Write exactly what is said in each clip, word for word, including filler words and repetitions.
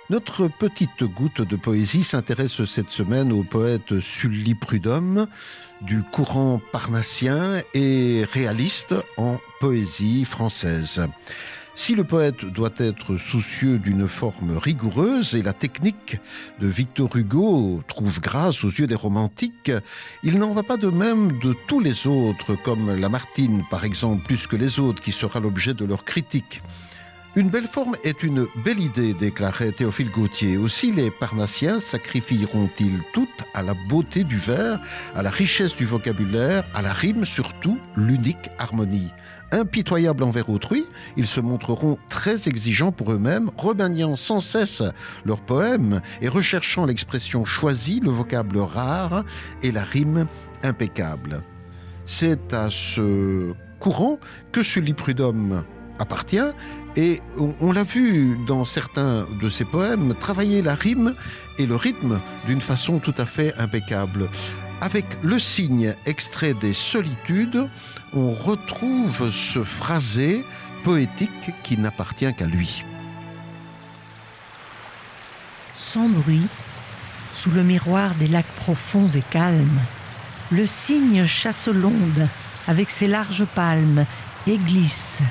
Notre petite goutte de poésie s'intéresse cette semaine au poète Sully Prudhomme, du courant parnassien et réaliste en poésie française. Si le poète doit être soucieux d'une forme rigoureuse et la technique de Victor Hugo trouve grâce aux yeux des romantiques, il n'en va pas de même de tous les autres, comme Lamartine par exemple, plus que les autres, qui sera l'objet de leur critique. Une belle forme est une belle idée, déclarait Théophile Gautier. Aussi les parnassiens sacrifieront-ils toutes à la beauté du vers, à la richesse du vocabulaire, à la rime, surtout l'unique harmonie. Impitoyables envers autrui, ils se montreront très exigeants pour eux-mêmes, remaniant sans cesse leurs poèmes et recherchant l'expression choisie, le vocable rare et la rime impeccable. C'est à ce courant que Sully Prudhomme appartient, et on, on l'a vu dans certains de ses poèmes travailler la rime et le rythme d'une façon tout à fait impeccable. Avec Le Cygne, extrait des Solitudes, on retrouve ce phrasé poétique qui n'appartient qu'à lui. Sans bruit, sous le miroir des lacs profonds et calmes, le cygne chasse l'onde avec ses larges palmes et glisse.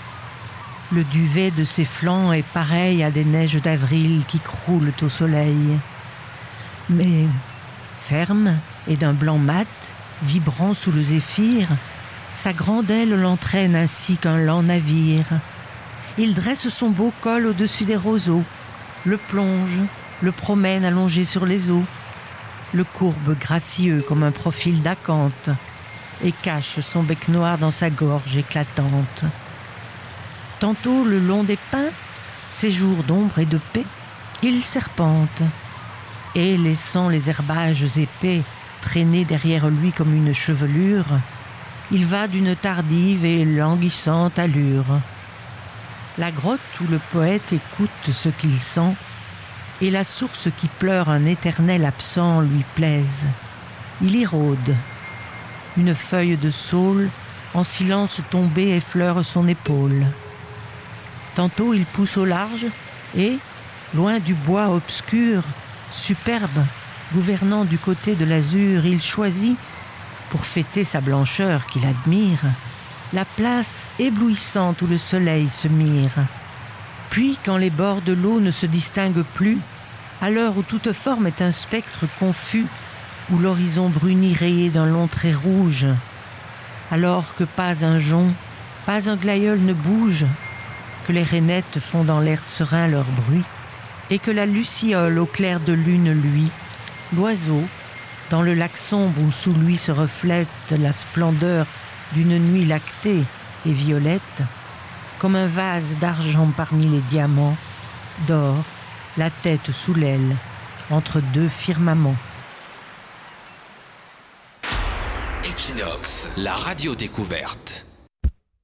Le duvet de ses flancs est pareil à des neiges d'avril qui croulent au soleil. Mais ferme et d'un blanc mat, vibrant sous le zéphyr, sa grande aile l'entraîne ainsi qu'un lent navire. Il dresse son beau col au-dessus des roseaux, le plonge, le promène allongé sur les eaux, le courbe gracieux comme un profil d'acanthe, et cache son bec noir dans sa gorge éclatante. Tantôt, le long des pins, ses jours d'ombre et de paix, il serpente, et laissant les herbages épais traîner derrière lui comme une chevelure, il va d'une tardive et languissante allure. La grotte où le poète écoute ce qu'il sent, et la source qui pleure un éternel absent lui plaisent. Il y rôde. Une feuille de saule, en silence tombée, effleure son épaule. Tantôt il pousse au large et, loin du bois obscur, superbe, gouvernant du côté de l'azur, il choisit, pour fêter sa blancheur qu'il admire, la place éblouissante où le soleil se mire. Puis, quand les bords de l'eau ne se distinguent plus, à l'heure où toute forme est un spectre confus, où l'horizon bruni rayé d'un long trait rouge, alors que pas un jonc, pas un glaïeul ne bouge, que les rainettes font dans l'air serein leur bruit, et que la luciole au clair de lune luit, l'oiseau, dans le lac sombre où sous lui se reflète la splendeur d'une nuit lactée et violette, comme un vase d'argent parmi les diamants, dort, la tête sous l'aile, entre deux firmaments. Equinox, la radio découverte.